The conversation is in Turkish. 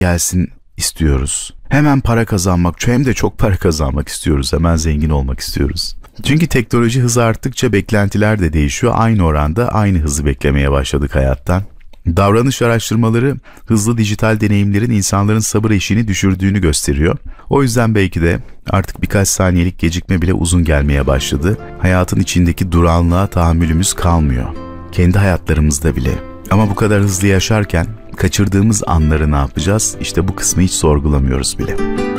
gelsin istiyoruz. Hemen para kazanmak, hem de çok para kazanmak istiyoruz. Hemen zengin olmak istiyoruz. Çünkü teknoloji hızı arttıkça beklentiler de değişiyor. Aynı oranda aynı hızı beklemeye başladık hayattan. Davranış araştırmaları hızlı dijital deneyimlerin insanların sabır eşiğini düşürdüğünü gösteriyor. O yüzden belki de artık birkaç saniyelik gecikme bile uzun gelmeye başladı. Hayatın içindeki durağanlığa tahammülümüz kalmıyor. Kendi hayatlarımızda bile. Ama bu kadar hızlı yaşarken kaçırdığımız anları ne yapacağız? İşte bu kısmı hiç sorgulamıyoruz bile.